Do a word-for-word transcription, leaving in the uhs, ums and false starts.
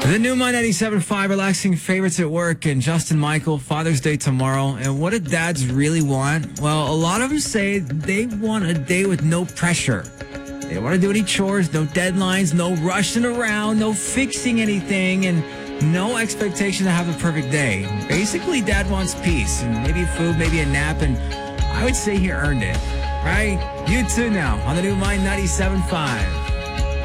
The new My ninety-seven point five relaxing favorites at work and Justin Michael, Father's Day tomorrow. And what do dads really want? Well, a lot of them say they want a day with no pressure. They don't want to do any chores, no deadlines, no rushing around, no fixing anything, and no expectation to have a perfect day. Basically, dad wants peace and maybe food, maybe a nap, and I would say he earned it. Right? You too now on the new My ninety-seven point five.